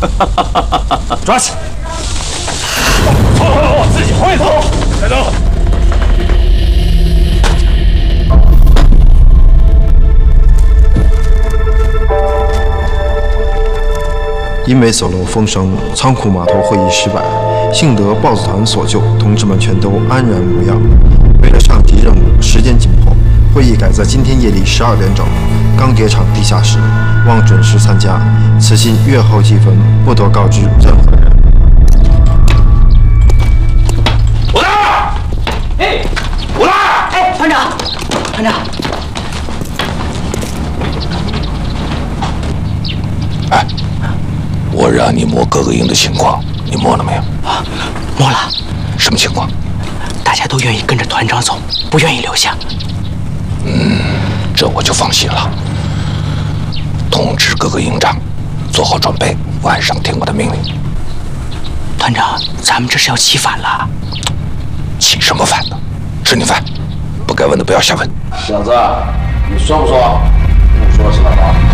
抓起！走，自己会走。带走。 因为走漏风声，仓库码头会议失败，幸得豹子团所救，同志们全都安然无恙。为了上级任务，时间紧迫，会议改在今天夜里12点整，钢铁厂地下室，望准时参加。此信阅后即焚，不得告知任何人。 武大，哎，武大， 哎，团长，团长。 哎。我让你摸各个营的情况，你摸了没有？ 啊，摸了。 什么情况？ 大家都愿意跟着团长走，不愿意留下。 这我就放心了。通知各个营长，做好准备，晚上听我的命令。 团长，咱们这是要起反了。 起什么反呢？是你反，不该问的不要瞎问。 小子，你说不说？不说是吧？